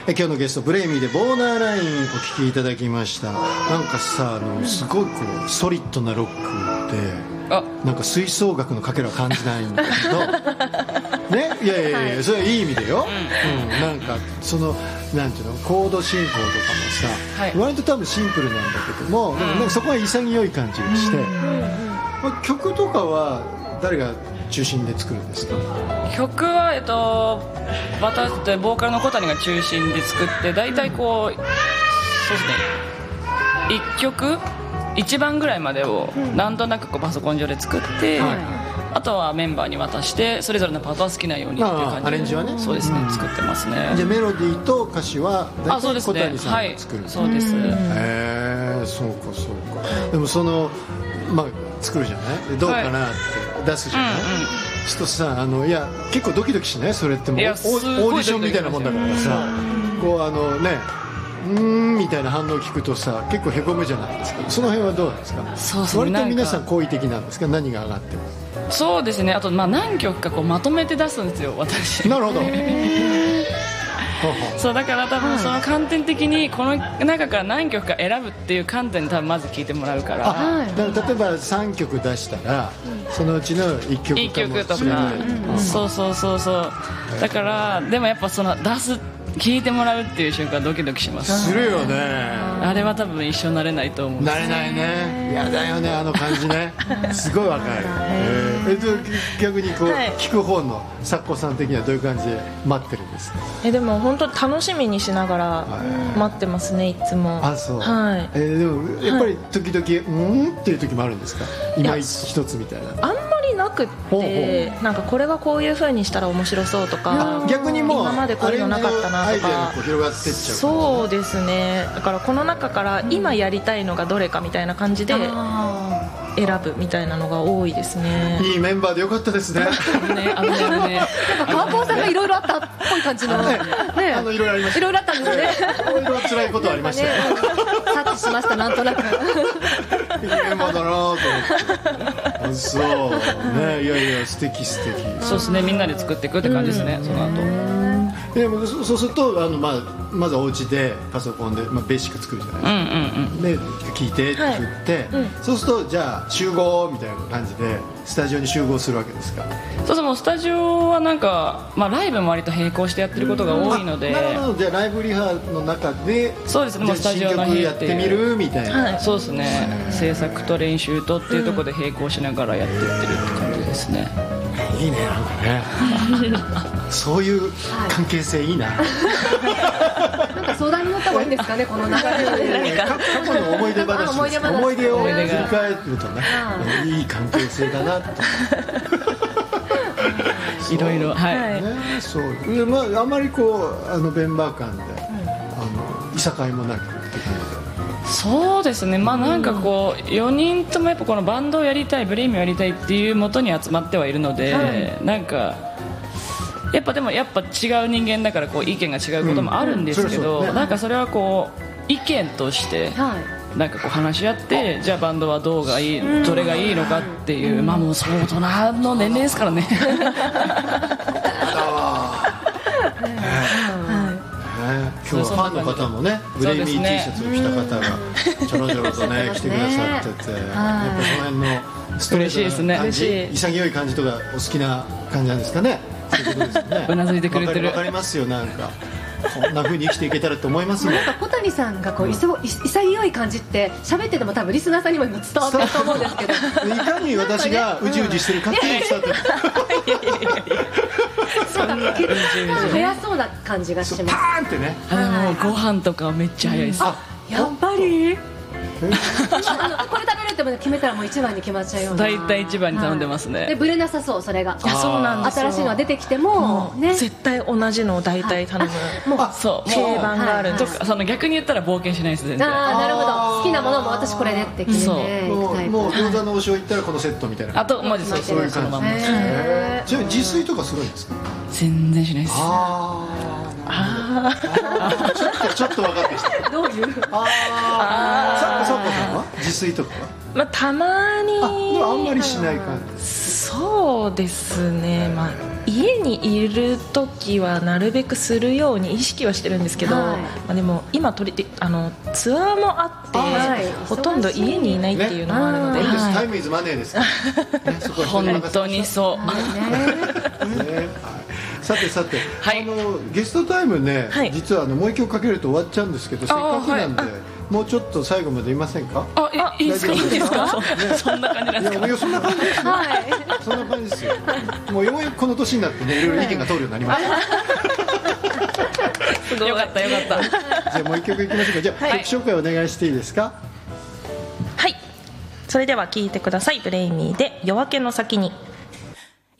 今日のゲストブレイミーでボーダーラインお聴きいただきました。なんかさすごいこうソリッドなロックでなんか吹奏楽のかけらは感じないんだけどね、いやいやいや、それはいい意味でよ、なんかそのなんていうのコード進行とかもさ、割と多分シンプルなんだけども、なんかそこは潔い感じがして、曲とかは誰が中心で作るんですか？ 曲は私とボーカルの小谷が中心で作って、大体こうそうですね1曲1番ぐらいまでをなんとなくこうパソコン上で作って、あとはメンバーに渡してそれぞれのパートは好きなようにっていう感じでアレンジはね、 そうですね、作ってますね。 じゃあメロディーと歌詞は大体小谷さんが作るんですか？ そうです、 そうかそうか。でもその作るじゃないでどうかなって出すじゃない、ちょっとさいや結構ドキドキしない？それってもうオーディションみたいなもんだからさ、こうねみたいな反応を聞くとさ結構へこむじゃないですか。その辺はどうなんですか？割と皆さん好意的なんですか？何が上がっても。 そうですね、あと何曲かこうまとめて出すんですよ私。 なるほどそうだから多分その観点的にこの中から何曲か選ぶっていう観点で多分まず聴いてもらうから、 だから例えば3曲出したらそのうちの1曲かもしれない、 そうだからでもやっぱその出す聞いてもらうっていう瞬間ドキドキします。 するよね。 あれは多分一生なれないと思う。 なれないね。嫌だよねあの感じね。すごいわかる。逆にこう、聞く方の作家さん的にはどういう感じで待ってるんですか？ でも本当楽しみにしながら待ってますね、いつも。 あ、そう。でもやっぱり時々っていう時もあるんですか？今一つみたいな。 あんまりなくって、なんかこれはこういう風にしたら面白そうとか、 逆にもう今までこういうのなかったなとか、 アイデアがこう広がってっちゃう。 そうですね。だからこの中から今やりたいのがどれかみたいな感じで選ぶみたいなのが多いですね。 いいメンバーでよかったですね。 なんか川坊さんがいろいろあったっぽい感じのね、 いろいろありました。 いろいろあったんですね。 いろいろ辛いことはありましたよ。 察知しました、なんとなく。 いいメンバーだなと思って。そうね、いやいや素敵。 そうですね、みんなで作っていくって感じですね、その後。 でもそうするとまずお家でパソコンで、ベーシック作るじゃないですか、で聞いてって言って、そうするとじゃあ集合みたいな感じでスタジオに集合するわけですか？ そうもうスタジオはなんか、ライブも割と並行してやってることが多いので、 なるほど。じゃあライブリハの中でそうですね、もうスタジオの新曲やってみるみたいな、 そうですね、制作と練習とっていうところで並行しながらやってってるって感じですね。 いいね、なんかねそういう関係性いいな。 なんか相談に乗った方がいいんですかね、この流れで。 過去の思い出話思い出話思い出を振り返るとね、いい関係性だなと。 いろいろ、 そうで、あまりこうメンバー間でいさかいもなくって感じで。 そうですね、なんかこう4人ともやっぱこのバンドをやりたい、ブレイミーをやりたいっていう元に集まってはいるので、なんかやっぱ違う人間だからこう意見が違うこともあるんですけど、なんかそれはこう意見としてなんかこう話し合って、じゃあバンドはどれがいいのかっていう、もう相当なの年齢ですからね。 今日はファンの方もね、ブレイミー T シャツを着た方がちょろちょろとね来てくださってて、やっぱその辺のストレートな感じ、潔い感じとかお好きな感じなんですかね。そういうことですね。 うなずいてくれてる。 わかりますよ。なんかこんな風に生きていけたらと思いますもん。 小谷さんがこう潔い感じって喋ってても多分リスナーさんにも今伝わってると思うんですけど、 いかに私がうじうじしてるかっていう伝わってる。 そうだ、結構早そうな感じがします。 パーンってね。 もうご飯とかめっちゃ早いです。 やっぱりこれ食べるって決めたらもう一番に決まっちゃうような。 大体一番に頼んでますね。 でブレなさそう、それが。 そうなんですよ。 新しいのが出てきてもね、 絶対同じのを大体頼む。 そう定番があるんです。 その逆に言ったら冒険しないです全然。 なるほど。好きなものも私これでって決めていくタイプ。 もう餃子の王将行ったらこのセットみたいな。 あとマジそういう感じ。 ちなみに自炊とかするんですか？ 全然しないです。 ちょっと分かってきた。 どういう？ さっこさんは自炊とかは？ たまに。 あんまりしない感じ。 そうですね。 家にいる時はなるべくするように意識はしてるんですけど、まあ、でも今ツアーもあって、ほとんど家にいないっていうのもあるので、 タイムイズマネーですから、ね、そこは本当にそう、 さてさて、ゲストタイムね、実はもう一曲かけると終わっちゃうんですけど、せっかくなんでもうちょっと最後までいませんか？ いいですか？そんな感じなんですか？ いや、そんな感じですよ。そんな感じですよ。もうようやくこの年になってね、いろいろ意見が通るようになりました。 よかったよかった。 じゃあもう一曲いきましょうか。じゃあ曲紹介お願いしていいですか？ はい。それでは聴いてください。ブレイミーで夜明けの先に。